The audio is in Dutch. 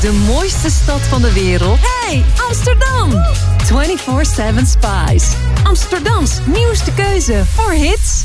de mooiste stad van de wereld? Hey, Amsterdam! 24/7 Spice. Amsterdams nieuwste keuze voor hits